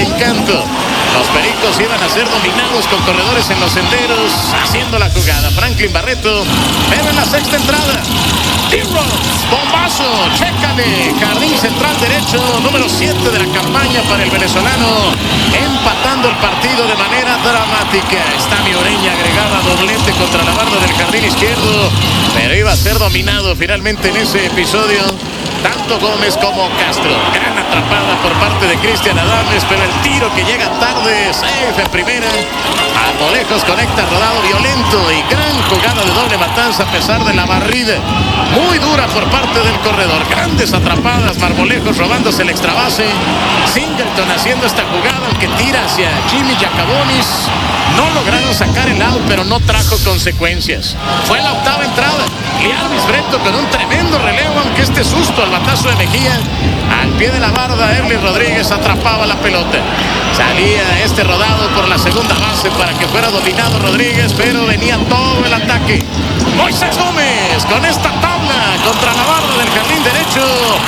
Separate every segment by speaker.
Speaker 1: encanto. Los Pericos iban a ser dominados con corredores en los senderos, haciendo la jugada. Franklin Barreto, pero en la sexta entrada. D-Rods, bombazo, chécale. Jardín central derecho, número 7 de la campaña para el venezolano, empatando el partido de manera dramática. Stami Ureña agregaba doblete contra la barra del jardín izquierdo, pero iba a ser dominado finalmente en ese episodio. Tanto Gómez como Castro. Gran atrapada por parte de Cristian Adames, pero el tiro que llega tarde, safe en primera. Marmolejos conecta rodado violento y gran jugada de doble matanza a pesar de la barrida muy dura por parte del corredor. Grandes atrapadas, Marmolejos robándose el extra base. Singleton haciendo esta jugada, aunque tira hacia Jimmy Giacabonis. No lograron sacar el out, pero no trajo consecuencias. Fue la octava entrada. Liarvis Breto con un tremendo relevo, aunque este susto al batazo de Mejía. Al pie de la barda, Erly Rodríguez atrapaba la pelota. Salía este rodado por la segunda base para que fuera dominado Rodríguez, pero venía todo el ataque. Moisés Gómez con esta tabla contra la barda del jardín derecho.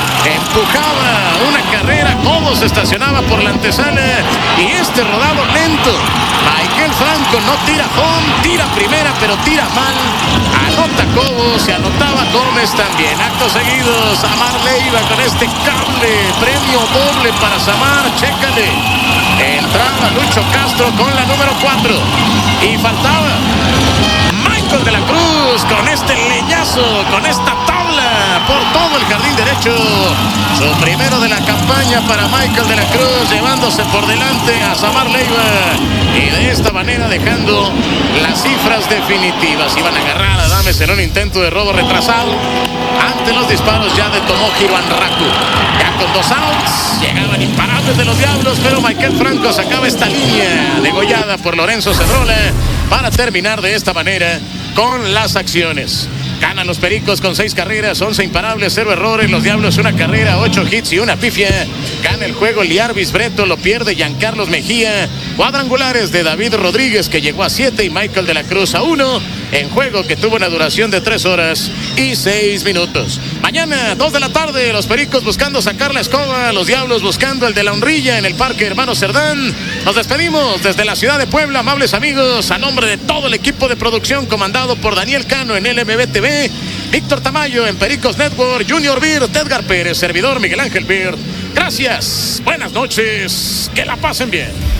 Speaker 1: Empujaba una carrera, Cobos estacionaba por la antesala y este rodado lento. Maikel Franco no tira home, tira primera, pero tira mal. Anota Cobos, se anotaba Gómez también. Actos seguidos, Samar Leiva con este cable, premio doble para Samar, chécale. Entraba Lucho Castro con la número 4 y faltaba Michael de la Cruz con este leñazo, con esta tabla por todo el jardín derecho. Su primero de la campaña para Michael de la Cruz, llevándose por delante a Samar Leiva y de esta manera dejando las cifras definitivas. Iban a agarrar a Adames en un intento de robo retrasado ante los disparos ya de Tomohiro Anraku. Ya con 2 outs, llegaban imparables de los Diablos, pero Maikel Franco sacaba esta línea degollada por Lorenzo Cedrola para terminar de esta manera con las acciones. Ganan los Pericos con 6 carreras, 11 imparables, 0 errores. Los Diablos 1 carrera, 8 hits y 1 pifia. Gana el juego Liarvis Breto, lo pierde Giancarlos Mejía. Cuadrangulares de David Rodríguez, que llegó a 7, y Michael de la Cruz a 1. En juego que tuvo una duración de 3 horas y 6 minutos. Mañana, 2 de la tarde, los Pericos buscando sacar la escoba, los Diablos buscando el de la honrilla en el Parque Hermano Cerdán. Nos despedimos desde la ciudad de Puebla, amables amigos, a nombre de todo el equipo de producción comandado por Daniel Cano en LMB TV, Víctor Tamayo en Pericos Network, Junior Bird, Edgar Pérez, servidor Miguel Ángel Bird. Gracias, buenas noches, que la pasen bien.